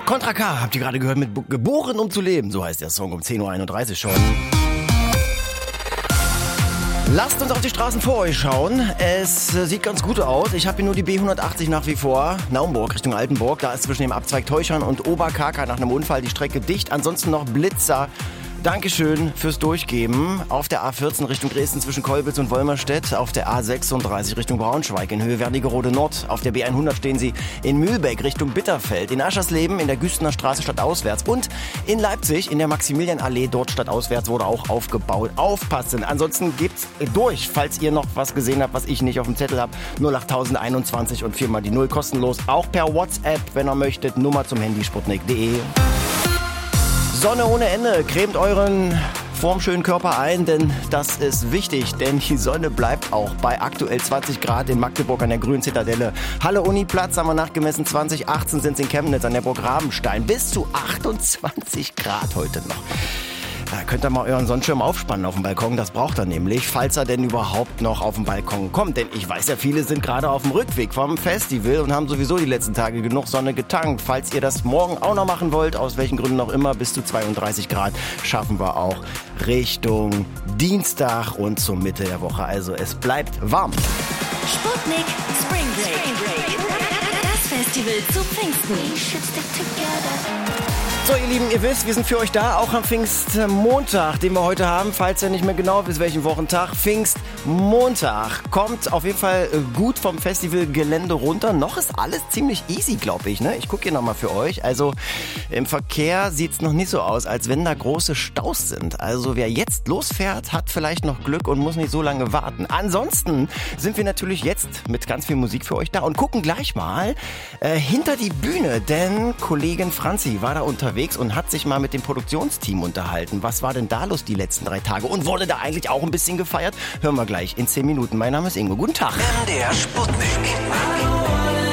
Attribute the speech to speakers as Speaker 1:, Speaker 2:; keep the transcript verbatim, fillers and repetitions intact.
Speaker 1: Contra K habt ihr gerade gehört mit Geboren um zu leben. So heißt der Song um zehn Uhr einunddreißig schon. Lasst uns auf die Straßen vor euch schauen. Es sieht ganz gut aus. Ich habe hier nur die B hundertachtzig nach wie vor. Naumburg Richtung Altenburg. Da ist zwischen dem Abzweig Teuchern und Oberkerka nach einem Unfall die Strecke dicht. Ansonsten noch Blitzer. Dankeschön fürs Durchgeben. Auf der A vierzehn Richtung Dresden zwischen Kolbitz und Wolmerstedt. Auf der A sechsunddreißig Richtung Braunschweig in Höhe Wernigerode Nord. Auf der B hundert stehen sie in Mühlbeck Richtung Bitterfeld. In Aschersleben in der Güstener Straße stadtauswärts. Und in Leipzig in der Maximilianallee dort stadtauswärts wurde auch aufgebaut. Aufpassen. Ansonsten gebt's durch, falls ihr noch was gesehen habt, was ich nicht auf dem Zettel habe. null acht einundzwanzig und viermal die Null kostenlos. Auch per WhatsApp, wenn ihr möchtet. Nummer zum Handy sputnik punkt de. Sonne ohne Ende, cremt euren formschönen Körper ein, denn das ist wichtig, denn die Sonne bleibt auch bei aktuell zwanzig Grad in Magdeburg an der Grünen Zitadelle. Halle Uniplatz haben wir nachgemessen, zwanzig achtzehn sind es in Chemnitz an der Burg Rabenstein. Bis zu achtundzwanzig Grad heute noch. Da könnt ihr mal euren Sonnenschirm aufspannen auf dem Balkon, das braucht er nämlich, falls er denn überhaupt noch auf den Balkon kommt. Denn ich weiß ja, viele sind gerade auf dem Rückweg vom Festival und haben sowieso die letzten Tage genug Sonne getankt. Falls ihr das morgen auch noch machen wollt, aus welchen Gründen auch immer, bis zu zweiunddreißig Grad schaffen wir auch Richtung Dienstag und zur Mitte der Woche. Also es bleibt warm.
Speaker 2: Sputnik Spring Break. Das Festival zu Pfingsten.
Speaker 1: So, ihr Lieben, ihr wisst, wir sind für euch da, auch am Pfingstmontag, den wir heute haben, falls ihr nicht mehr genau wisst, welchen Wochentag. Pfingstmontag kommt auf jeden Fall gut vom Festivalgelände runter. Noch ist alles ziemlich easy, glaube ich, ne? Ich gucke hier nochmal für euch. Also im Verkehr sieht es noch nicht so aus, als wenn da große Staus sind. Also wer jetzt losfährt, hat vielleicht noch Glück und muss nicht so lange warten. Ansonsten sind wir natürlich jetzt mit ganz viel Musik für euch da und gucken gleich mal äh, hinter die Bühne, denn Kollegin Franzi war da unterwegs und hat sich mal mit dem Produktionsteam unterhalten. Was war denn da los die letzten drei Tage? Und wurde da eigentlich auch ein bisschen gefeiert? Hören wir gleich in zehn Minuten. Mein Name ist Ingo. Guten Tag.
Speaker 3: M D R Sputnik.